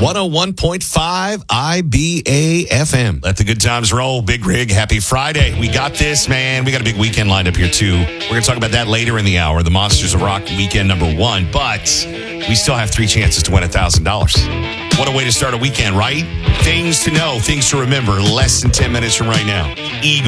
101.5 IBA FM. Let the good times roll. Big Rig, happy Friday. We got this, man. We got a big weekend lined up here, too. We're going to talk about that later in the hour, the Monsters of Rock weekend number 1. But we still have 3 chances to win $1,000. What a way to start a weekend, right? Things to know, things to remember. Less than 10 minutes from right now. Eagles.